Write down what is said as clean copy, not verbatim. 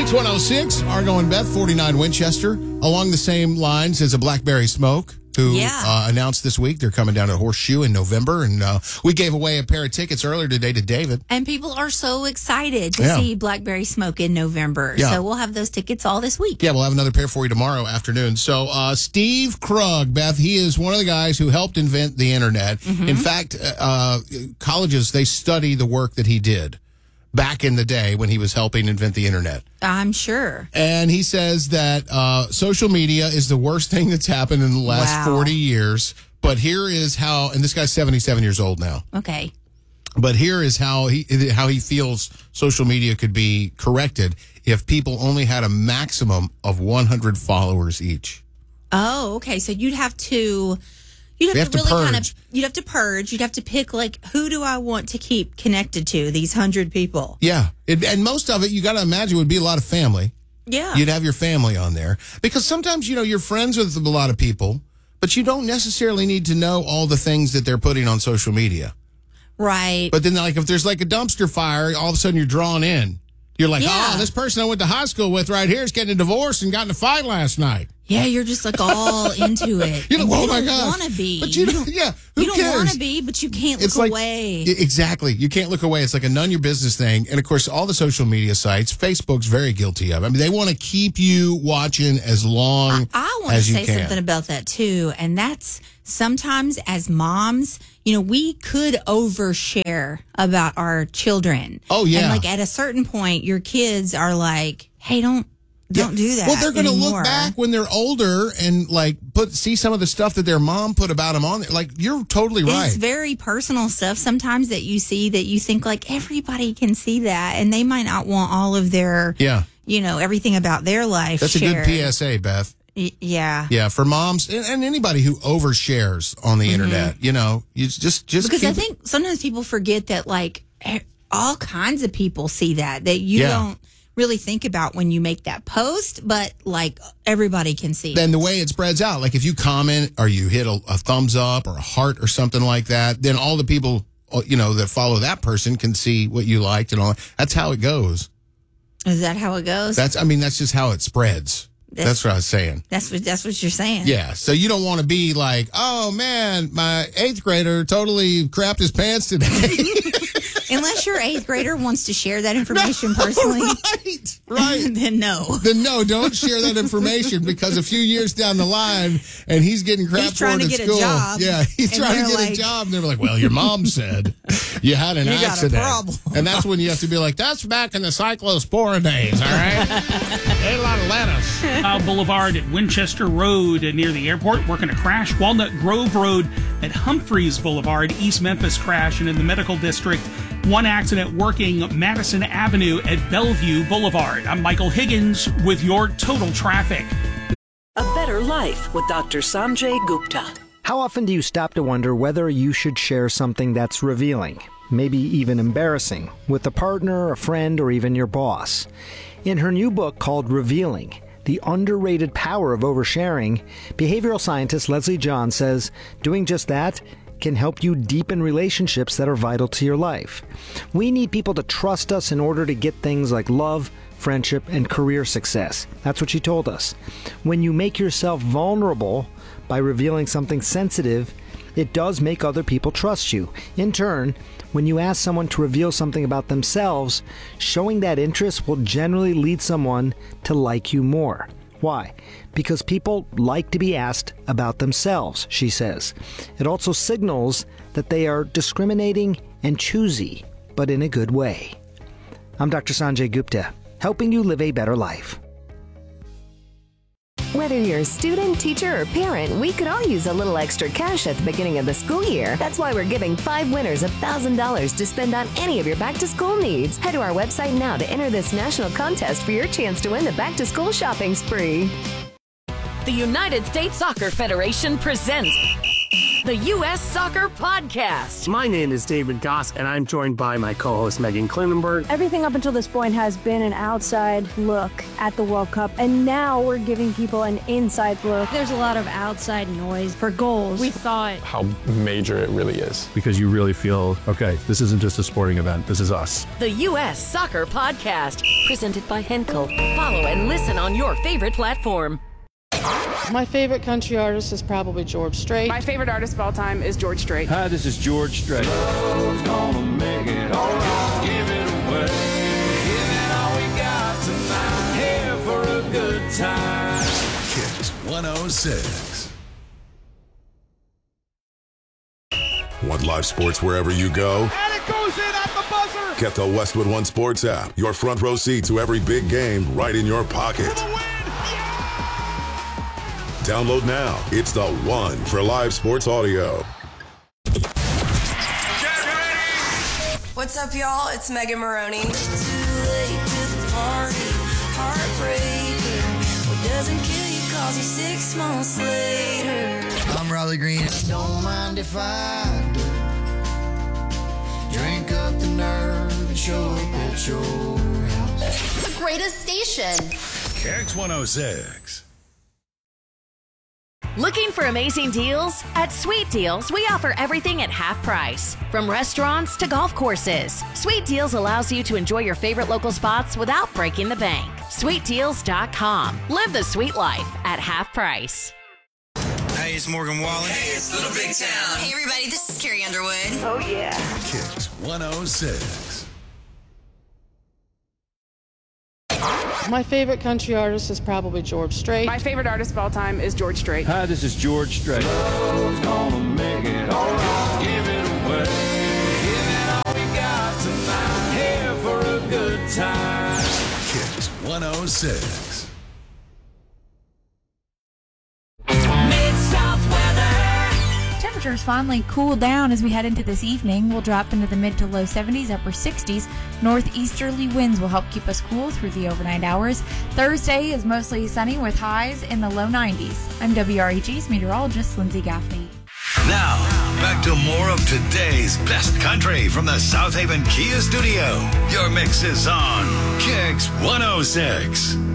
It's 106, Argo and Beth, 49 Winchester, along the same lines as a Blackberry Smoke, who announced this week they're coming down to Horseshoe in November, and we gave away a pair of tickets earlier today to David. And people are so excited to see Blackberry Smoke in November, so we'll have those tickets all this week. Yeah, we'll have another pair for you tomorrow afternoon. So Steve Krug, Beth, he is one of the guys who helped invent the internet. In fact, colleges, they study the work that he did back in the day when he was helping invent the internet. I'm sure. And he says that social media is the worst thing that's happened in the last 40 years. But here is how, and this guy's 77 years old now. Okay. But here is how he feels social media could be corrected if people only had a maximum of 100 followers each. Oh, okay. So you'd have to... You'd have to really you'd have to purge. You'd have to pick, like, who do I want to keep connected to, these 100 people? Yeah. And most of it, you got to imagine, would be a lot of family. Yeah. You'd have your family on there. Because sometimes, you're friends with a lot of people, but you don't necessarily need to know all the things that they're putting on social media. Right. But then, like, if there's, like, a dumpster fire, all of a sudden you're drawn in. You're like, this person I went to high school with right here is getting a divorce and got in a fight last night. Yeah, you're just like all into it. You're like, oh my gosh. God. You don't want to be. But you don't who cares? You don't want to be, but you can't look away. Exactly. You can't look away. It's like a none your business thing. And of course, all the social media sites, Facebook's very guilty of it. I mean, they want to keep you watching as long as you can. I want to say something about that too. And that's sometimes as moms, we could overshare about our children. Oh, yeah. And like at a certain point, your kids are like, hey, don't do that. Well, they're going to look anymore. back when they're older and like see some of the stuff that their mom put about them on there. Like, you're totally right. It's very personal stuff sometimes that you see that you think like everybody can see that, and they might not want all of their everything about their life. That's shared. a good PSA, Beth. Yeah, for moms and anybody who overshares on the internet. You just because I think sometimes people forget that like all kinds of people see that you don't really think about when you make that post, but like everybody can see. Then the way it spreads out, like if you comment or you hit a thumbs up or a heart or something like that, then all the people that follow that person can see what you liked and all. That's how it goes. Is that how it goes? That's just how it spreads. That's what I was saying. That's what you're saying. Yeah. So you don't want to be like, oh man, my 8th grader totally crapped his pants today. Unless your 8th grader wants to share that information personally. Right. Then no. Then no, don't share that information, because a few years down the line and he's getting crap for it at school. Yeah, he's trying to get a job. And they're like, well, your mom said you had an accident. Got a problem. And that's when you have to be like, that's back in the cyclospora days, all right? Ate a lot of lettuce. Boulevard at Winchester Road near the airport, working a crash. Walnut Grove Road at Humphreys Boulevard, East Memphis crash. And in the medical district, one accident working Madison Avenue at Bellevue Boulevard. I'm Michael Higgins with your total traffic. A better life with Dr. Sanjay Gupta. How often do you stop to wonder whether you should share something that's revealing, maybe even embarrassing, with a partner, a friend, or even your boss? In her new book called Revealing, The Underrated Power of Oversharing, behavioral scientist Leslie John says doing just that can help you deepen relationships that are vital to your life. We need people to trust us in order to get things like love, friendship, and career success. That's what she told us. When you make yourself vulnerable by revealing something sensitive, it does make other people trust you. In turn, when you ask someone to reveal something about themselves, showing that interest will generally lead someone to like you more. Why? Because people like to be asked about themselves, she says. It also signals that they are discriminating and choosy, but in a good way. I'm Dr. Sanjay Gupta, helping you live a better life. Whether you're a student, teacher, or parent, we could all use a little extra cash at the beginning of the school year. That's why we're giving 5 winners $1,000 to spend on any of your back-to-school needs. Head to our website now to enter this national contest for your chance to win the back-to-school shopping spree. The United States Soccer Federation presents the U.S. Soccer Podcast. My name is David Goss, and I'm joined by my co-host Megan Klinenberg. Everything up until this point has been an outside look at the World Cup, and now we're giving people an inside look. There's a lot of outside noise for goals. We thought how major it really is. Because you really feel, okay, this isn't just a sporting event, this is us. The U.S. Soccer Podcast, Presented by Henkel. Follow and listen on your favorite platform. My favorite country artist is probably George Strait. My favorite artist of all time is George Strait. Hi, this is George Strait. Love's gonna make it all right. Give it away. Give it all we got tonight. Here for a good time. Kicks 106. Want live sports wherever you go? And it goes in at the buzzer. Get the Westwood One Sports app. Your front row seat to every big game right in your pocket. Download now. It's the one for live sports audio. What's up, y'all? It's Megan Maroney. Too late to the party. Heartbreaker. What doesn't kill you calls you 6 months later. I'm Riley Green. Don't mind if I do. Drink up the nerve and show up at your house. The greatest station. Kicks 106. Looking for amazing deals? At Sweet Deals, we offer everything at half price. From restaurants to golf courses, Sweet Deals allows you to enjoy your favorite local spots without breaking the bank. SweetDeals.com. Live the sweet life at half price. Hey, it's Morgan Wallen. Hey, it's Little Big Town. Hey, everybody, this is Carrie Underwood. Oh, yeah. Kicks 106. My favorite country artist is probably George Strait. My favorite artist of all time is George Strait. Hi, this is George Strait. Love's gonna make it all right. Give it away. Give it all we got tonight. Here for a good time. Kicks 106. Mid-South weather. Temperatures finally cool down as we head into this evening. We'll drop into the mid to low 70s, upper 60s. Northeasterly winds will help keep us cool through the overnight hours. Thursday is mostly sunny with highs in the low 90s. I'm WREG's meteorologist, Lindsay Gaffney. Now, back to more of today's best country from the South Haven Kia Studio. Your mix is on Kicks 106.